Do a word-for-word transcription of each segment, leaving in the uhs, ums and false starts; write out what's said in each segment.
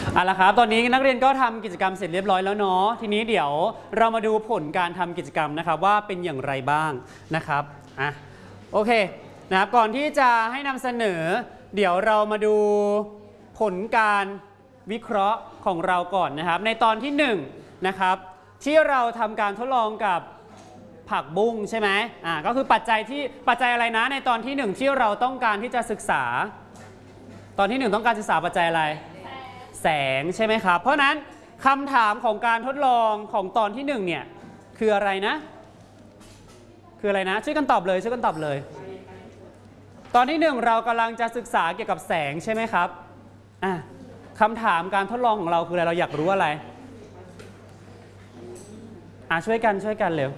เอาละครับตอนนี้นักเรียนก็ทำกิจกรรมเสร็จเรียบร้อยแล้วเนาะทีนี้เดี๋ยวเรามาดูผลการทำกิจกรรมนะครับว่าเป็นอย่างไรบ้างนะครับอ่ะโอเคนะครับก่อนที่จะให้นำเสนอเดี๋ยวเรามาดูผลการวิเคราะห์ของเราก่อนนะครับในตอนที่หนึ่งนะครับที่เราทำการทดลองกับผักบุ้งใช่ไหมอ่าก็คือปัจจัยที่ปัจจัยอะไรนะในตอนที่หนึ่งที่เราต้องการที่จะศึกษาตอนที่หนึ่งต้องการศึกษาปัจจัยอะไรแสงใช่ไหมครับเพราะนั้นคำถามของการทดลองของตอนที่หนึ่งเนี่ยคืออะไรนะคืออะไรนะช่วยกันตอบเลยช่วยกันตอบเลยตอนที่หนึ่งเรากำลังจะศึกษาเกี่ยวกับแสงใช่ไหมครับอ่ะคำถามการทดลองของเราคืออะไรเราอยากรู้อะไรอ่ะช่วยกันช่วยกันเร็ว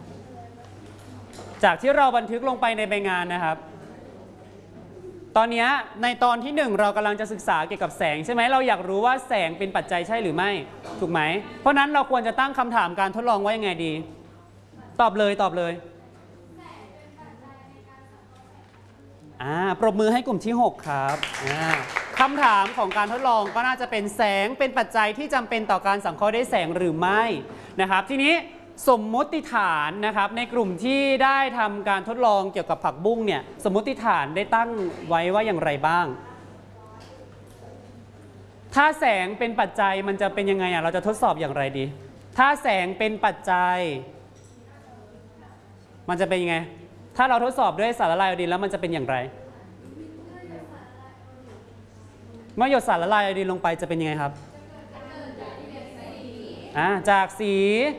จากที่เราบันทึกลงไปในใบงานนะครับตอนนี้ในตอนที่หนึ่งเรากำลังจะศึกษาเกี่ยวกับแสงใช่ไหมเราอยากรู้ว่าแสงเป็นปัจจัยใช่หรือไม่ถูกไหมเพราะนั้นเราควรจะตั้งคำถามการทดลองไว้ยังไงดีตอบเลยตอบเลยอ่าปรบมือให้กลุ่มที่หกครับอ่าคำถามของการทดลองก็น่าจะเป็นแสงเป็นปัจจัยที่จำเป็นต่อการสังเคราะห์ด้วยแสงหรือไม่นะครับทีนี้สมมุติฐานนะครับในกลุ่มที่ได้ทำการทดลองเกี่ยวกับผักบุ้งเนี่ยสมมุติฐานได้ตั้งไว้ว่าอย่างไรบ้างถ้าแสงเป็นปัจจัยมันจะเป็นยังไงอ่ะเราจะทดสอบอย่างไรดีถ้าแสงเป็นปัจจัยมันจะเป็นยังไงถ้าเราทดสอบด้วยสารละลายไอโอดีนแล้วมันจะเป็นอย่างไรเมื่อหยดสารละลายไอโอดีนลงไปจะเป็นยังไงครับอ่าจากสี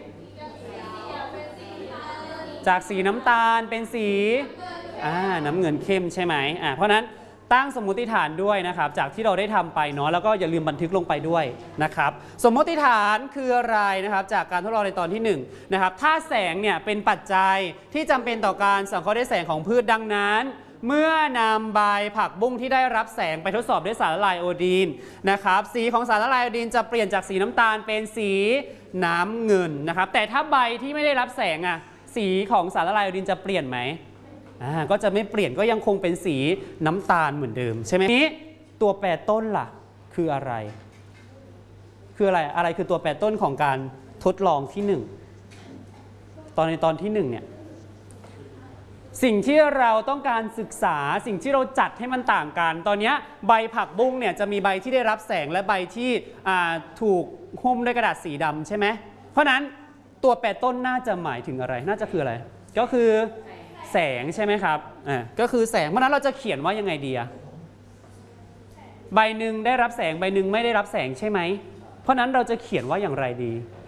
จากสีน้ำตาลเป็นสีอ่าน้ำเงินเข้มใช่ไหมอ่าเพราะนั้นตั้งสมมุติฐานด้วยนะครับจากที่เราได้ทำไปเนาะแล้วก็อย่าลืมบันทึกลงไปด้วยนะครับสมมติฐานคืออะไรนะครับจากการทดลองในตอนที่หนึ่งนะครับถ้าแสงเนี่ยเป็นปัจจัยที่จำเป็นต่อการสังเคราะห์ด้วยแสงของพืชดังนั้นเมื่อนำใบผักบุ้งที่ได้รับแสงไปทดสอบด้วยสารละลายไอโอดีนนะครับสีของสารละลายไอโอดีนจะเปลี่ยนจากสีน้ำตาลเป็นสีน้ำเงินนะครับแต่ถ้าใบที่ไม่ได้รับแสงอ่ะสีของสารละลายไอโอดีนจะเปลี่ยนไหมอ่าก็จะไม่เปลี่ยนก็ยังคงเป็นสีน้ำตาลเหมือนเดิมใช่ไหมนี้ตัวแปรต้นล่ะคืออะไรคืออะไรอะไรคือตัวแปรต้นของการทดลองที่หนึ่งตอนในตอนที่หนึ่งเนี่ยสิ่งที่เราต้องการศึกษาสิ่งที่เราจัดให้มันต่างกันตอนนี้ใบผักบุ้งเนี่ยจะมีใบที่ได้รับแสงและใบที่ถูกหุ้มด้วยกระดาษสีดำใช่ไหมเพราะนั้นตัวแปรต้นน่าจะหมายถึงอะไรน่าจะคืออะไรก็คือแสงใช่ไหมครับอ่าก็คือแสงเพราะนั้นเราจะเขียนว่ายังไงดีอะใบหนึ่งได้รับแสงใบหนึ่งไม่ได้รับแสงใช่ไหมเพราะนั้นเราจะเขียนว่าอย่างไรดี